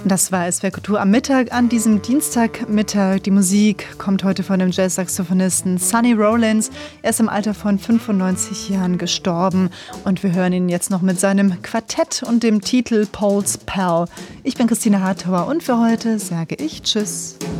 Das war SWR Kultur am Mittag an diesem Dienstagmittag. Die Musik kommt heute von dem Jazz-Saxophonisten Sonny Rollins. Er ist im Alter von 95 Jahren gestorben und wir hören ihn jetzt noch mit seinem Quartett und dem Titel Paul's Pal. Ich bin Christine Hartauer und für heute sage ich Tschüss.